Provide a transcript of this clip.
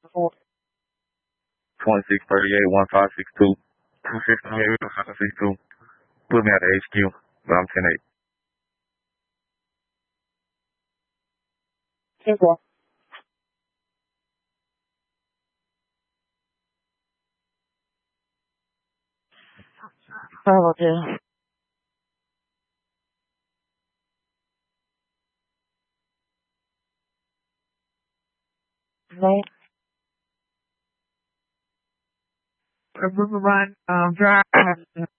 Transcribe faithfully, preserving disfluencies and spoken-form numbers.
twenty-six thirty-eight, one five six two. two six eight, one five six two. Put me at the H Q, but I'm ten eight. ten four. Bravo two. Nate. River Run, um, Drive.